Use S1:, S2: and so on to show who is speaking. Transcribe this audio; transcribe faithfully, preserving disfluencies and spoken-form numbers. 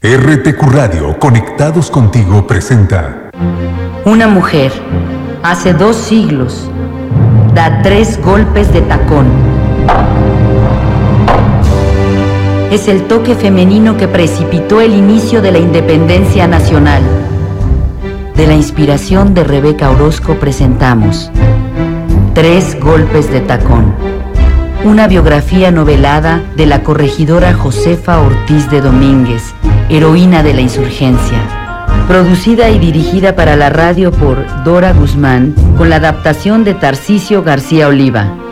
S1: R T Q Radio, conectados contigo, presenta...
S2: Una mujer, hace dos siglos, da tres golpes de tacón. Es el toque femenino que precipitó el inicio de la independencia nacional. De la inspiración de Rebeca Orozco presentamos Tres golpes de tacón, una biografía novelada de la corregidora Josefa Ortiz de Domínguez, heroína de la insurgencia. Producida y dirigida para la radio por Dora Guzmán, con la adaptación de Tarcisio García Oliva.